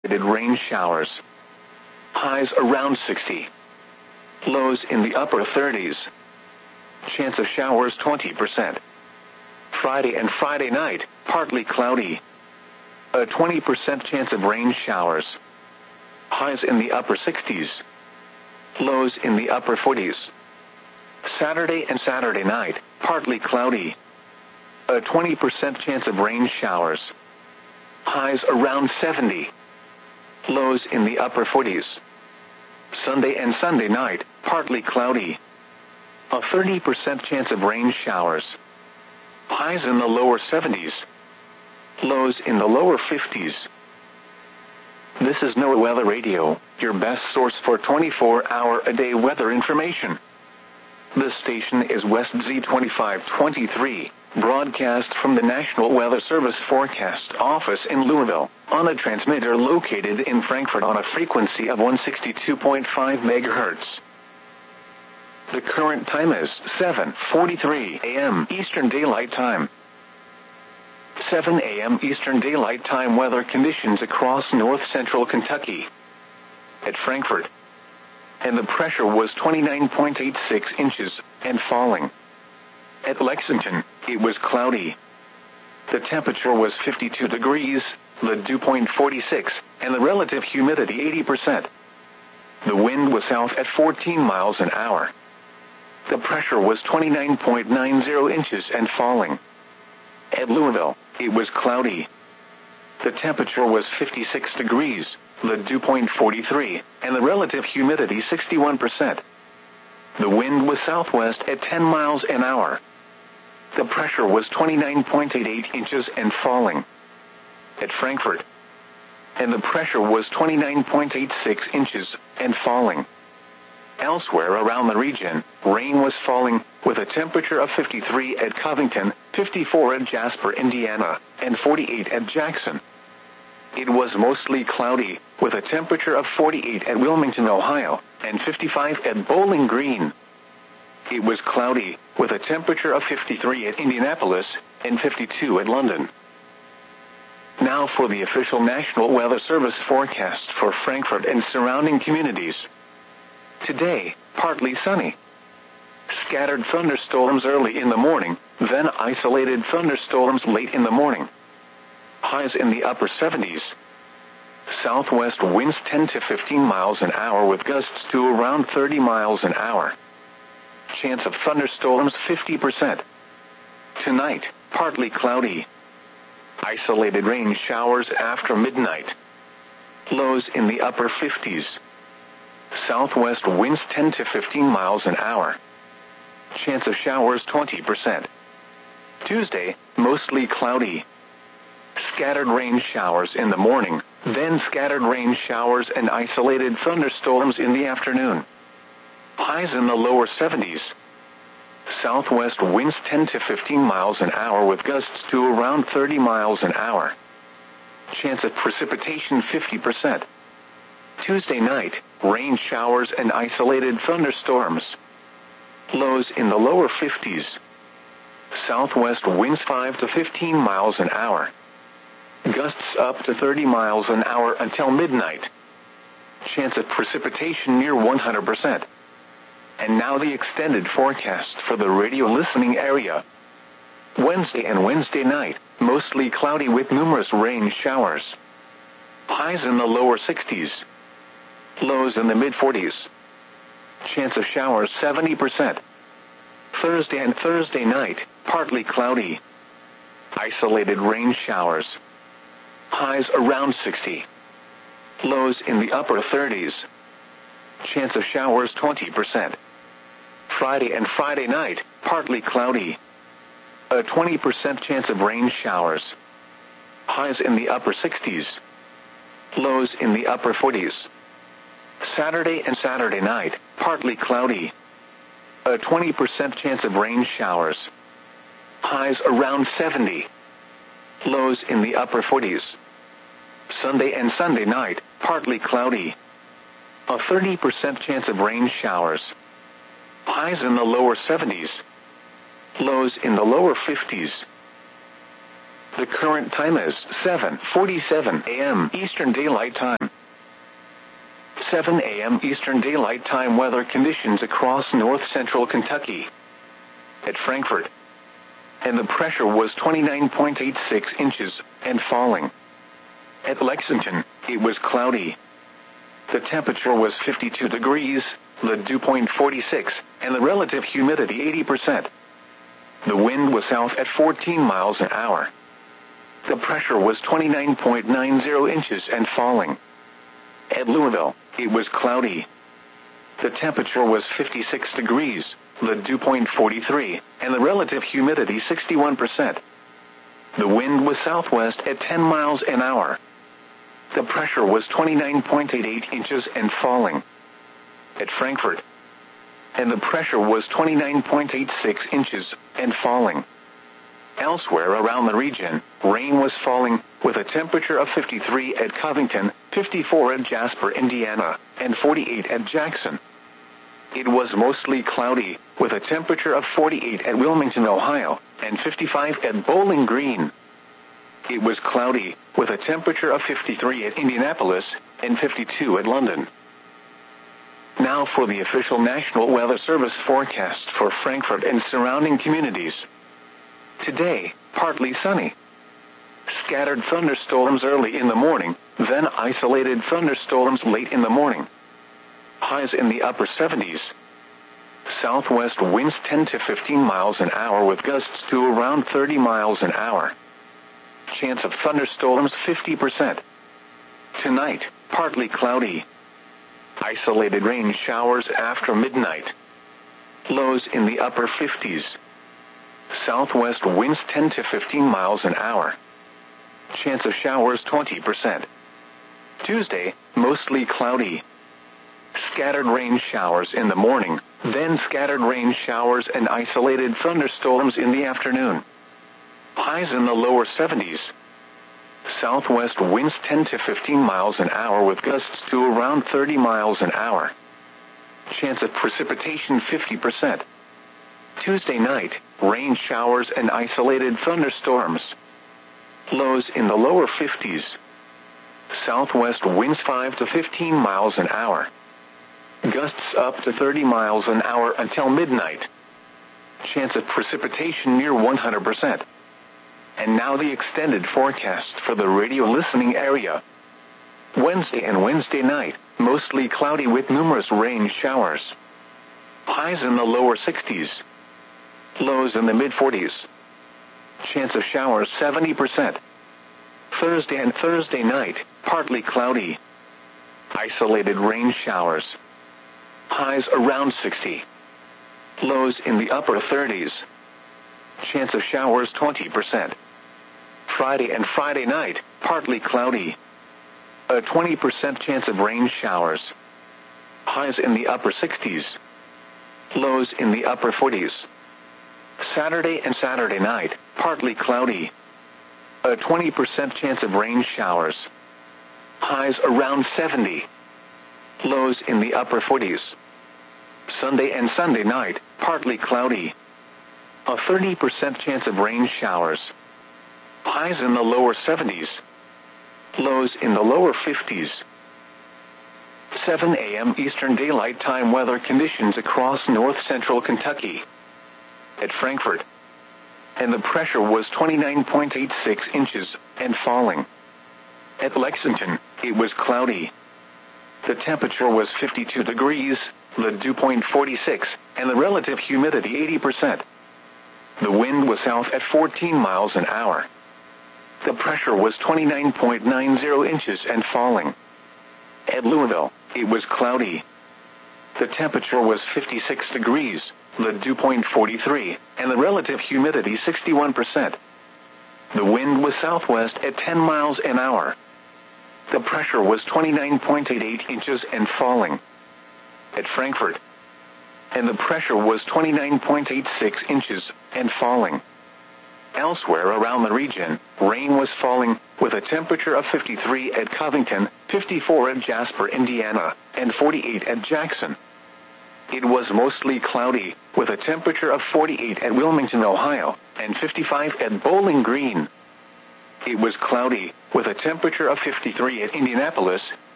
Rain showers. Highs around 60. Lows in the upper 30s. Chance of showers 20%. Friday and Friday night, partly cloudy. A 20% chance of rain showers. Highs in the upper 60s. Lows in the upper 40s. Saturday and Saturday night, partly cloudy. A 20% chance of rain showers. Highs around 70. Lows in the upper 40s. Sunday and Sunday night, partly cloudy. A 30% chance of rain showers. Highs in the lower 70s. Lows in the lower 50s. This is NOAA Weather Radio, your best source for 24-hour-a-day weather information. This station is West Z2523, broadcast from the National Weather Service Forecast Office in Louisville, on a transmitter located in Frankfort on a frequency of 162.5 MHz. The current time is 7:43 a.m. Eastern Daylight Time. 7 a.m. Eastern Daylight Time weather conditions across north-central Kentucky. At Frankfort, and the pressure was 29.86 inches and falling. At Lexington, it was cloudy. The temperature was 52 degrees, the dew point 46, and the relative humidity 80%. The wind was south at 14 miles an hour. The pressure was 29.90 inches and falling. At Louisville, it was cloudy. The temperature was 56 degrees, the dew point 43, and the relative humidity 61%. The wind was southwest at 10 miles an hour. The pressure was 29.88 inches and falling. At Frankfort, and the pressure was 29.86 inches and falling. Elsewhere around the region, rain was falling, with a temperature of 53 at Covington, 54 at Jasper, Indiana, and 48 at Jackson. It was mostly cloudy, with a temperature of 48 at Wilmington, Ohio, and 55 at Bowling Green. It was cloudy, with a temperature of 53 at Indianapolis, and 52 at London. Now for the official National Weather Service forecast for Frankfort and surrounding communities. Today, partly sunny. Scattered thunderstorms early in the morning, then isolated thunderstorms late in the morning. Highs in the upper 70s. Southwest winds 10 to 15 miles an hour with gusts to around 30 miles an hour. Chance of thunderstorms 50%. Tonight, partly cloudy. Isolated rain showers after midnight. Lows in the upper 50s. Southwest winds 10 to 15 miles an hour. Chance of showers 20%. Tuesday, mostly cloudy. Scattered rain showers in the morning, then scattered rain showers and isolated thunderstorms in the afternoon. Highs in the lower 70s. Southwest winds 10 to 15 miles an hour with gusts to around 30 miles an hour. Chance of precipitation 50%. Tuesday night, rain showers and isolated thunderstorms. Lows in the lower 50s. Southwest winds 5 to 15 miles an hour. Gusts up to 30 miles an hour until midnight. Chance of precipitation near 100%. And now the extended forecast for the radio listening area. Wednesday and Wednesday night, mostly cloudy with numerous rain showers. Highs in the lower 60s. Lows in the mid-40s. Chance of showers 70%. Thursday and Thursday night, partly cloudy. Isolated rain showers. Highs around 60. Lows in the upper 30s. Chance of showers 20%. Friday and Friday night, partly cloudy. A 20% chance of rain showers. Highs in the upper 60s. Lows in the upper 40s. Saturday and Saturday night, partly cloudy. A 20% chance of rain showers. Highs around 70. Lows in the upper 40s. Sunday and Sunday night, partly cloudy. A 30% chance of rain showers. Highs in the lower 70s. Lows in the lower 50s. The current time is 7:47 a.m. Eastern Daylight Time. 7 a.m. Eastern Daylight Time weather conditions across north-central Kentucky. At Frankfort. And the pressure was 29.86 inches and falling. At Lexington, it was cloudy. The temperature was 52 degrees, the dew point 46, and the relative humidity 80%. The wind was south at 14 miles an hour. The pressure was 29.90 inches and falling. At Louisville, it was cloudy. The temperature was 56 degrees, the dew point 43, and the relative humidity 61%. The wind was southwest at 10 miles an hour. The pressure was 29.88 inches and falling. At Frankfort. And the pressure was 29.86 inches and falling. Elsewhere around the region, rain was falling, with a temperature of 53 at Covington, 54 at Jasper, Indiana, and 48 at Jackson. It was mostly cloudy, with a temperature of 48 at Wilmington, Ohio, and 55 at Bowling Green. It was cloudy, with a temperature of 53 at Indianapolis, and 52 at London. Now for the official National Weather Service forecast for Frankfort and surrounding communities. Today, partly sunny. Scattered thunderstorms early in the morning, then isolated thunderstorms late in the morning. Highs in the upper 70s. Southwest winds 10 to 15 miles an hour with gusts to around 30 miles an hour. Chance of thunderstorms 50%. Tonight, partly cloudy. Isolated rain showers after midnight. Lows in the upper 50s. Southwest winds 10 to 15 miles an hour. Chance of showers 20%. Tuesday, mostly cloudy. Scattered rain showers in the morning, then scattered rain showers and isolated thunderstorms in the afternoon. Highs in the lower 70s. Southwest winds 10 to 15 miles an hour with gusts to around 30 miles an hour. Chance of precipitation 50%. Tuesday night, rain showers and isolated thunderstorms. Lows in the lower 50s. Southwest winds 5 to 15 miles an hour. Gusts up to 30 miles an hour until midnight. Chance of precipitation near 100%. And now the extended forecast for the radio listening area. Wednesday and Wednesday night, mostly cloudy with numerous rain showers. Highs in the lower 60s. Lows in the mid-40s. Chance of showers 70%. Thursday and Thursday night, partly cloudy. Isolated rain showers. Highs around 60. Lows in the upper 30s. Chance of showers 20%. Friday and Friday night, partly cloudy. A 20% chance of rain showers. Highs in the upper 60s. Lows in the upper 40s. Saturday and Saturday night, partly cloudy. A 20% chance of rain showers. Highs around 70. Lows in the upper 40s. Sunday and Sunday night, partly cloudy. A 30% chance of rain showers. Highs in the lower 70s. Lows in the lower 50s. 7 a.m. Eastern Daylight Time weather conditions across north-central Kentucky. At Frankfort. And the pressure was 29.86 inches and falling. At Lexington, it was cloudy. The temperature was 52 degrees, the dew point 46, and the relative humidity 80%. The wind was south at 14 miles an hour. The pressure was 29.90 inches and falling. At Louisville, it was cloudy. The temperature was 56 degrees, the dew point 43, and the relative humidity 61%. The wind was southwest at 10 miles an hour. The pressure was 29.88 inches and falling. At Frankfort. And the pressure was 29.86 inches and falling. Elsewhere around the region, rain was falling, with a temperature of 53 at Covington, 54 at Jasper, Indiana, and 48 at Jackson. It was mostly cloudy, with a temperature of 48 at Wilmington, Ohio, and 55 at Bowling Green. It was cloudy, with a temperature of 53 at Indianapolis,